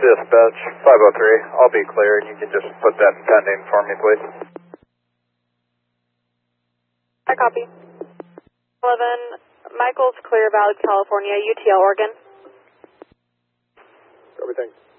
Dispatch 503, I'll be clear, and you can just put that in pending for me, please. I copy. 11, Michael's Clear Valley, California, UTL, Oregon. Everything.